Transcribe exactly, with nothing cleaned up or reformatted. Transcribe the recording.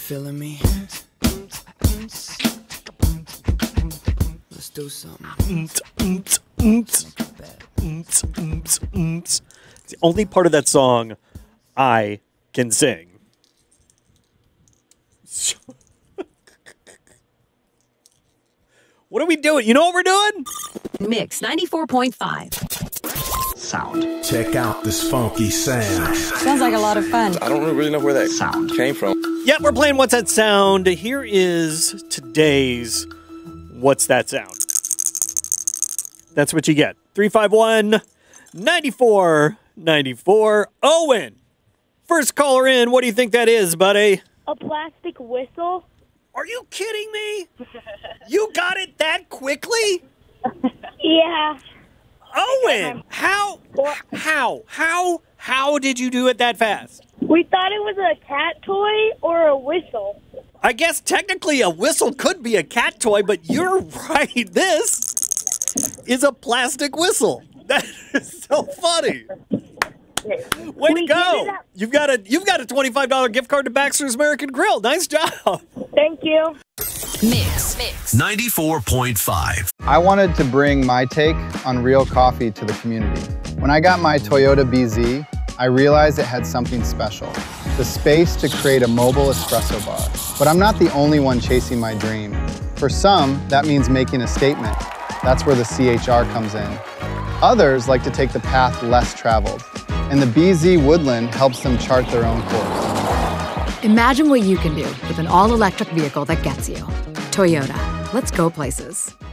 feeling me? Let's do something. It's the only part of that song I can sing. What are we doing? You know what we're doing? Mix ninety-four point five. Sound. Check out this funky sound. Sounds like a lot of fun. I don't really know where that sound came from. Yeah, we're playing What's That Sound? Here is today's What's That Sound? That's what you get. three five one, nine four nine four. Owen, first caller in. What do you think that is, buddy? A plastic whistle. Are you kidding me? You got it that quickly? Yeah. Owen, how, how, how, how did you do it that fast? We thought it was a cat toy or a whistle. I guess technically a whistle could be a cat toy, but you're right. This is a plastic whistle. That is so funny. Way We to go! did it up. You've got a you've got a twenty-five dollar gift card to Baxter's American Grill. Nice job. Thank you. Mix. Mix. ninety-four point five. I wanted to bring my take on real coffee to the community. When I got my Toyota B Z, I realized it had something special, the space to create a mobile espresso bar. But I'm not the only one chasing my dream. For some, that means making a statement. That's where the C H R comes in. Others like to take the path less traveled, and the B Z Woodland helps them chart their own course. Imagine what you can do with an all-electric vehicle that gets you. Toyota. Let's go places.